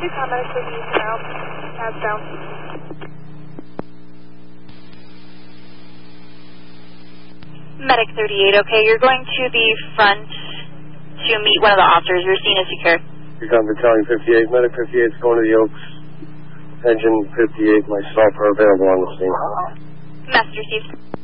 Medic 38 now. Pass down. Medic 38, okay, you're going to the front to meet one of the officers. Your scene is secure. Recon Battalion 58, Medic 58 is going to the Oaks. Engine 58, my sniper available on the scene. Master Steve.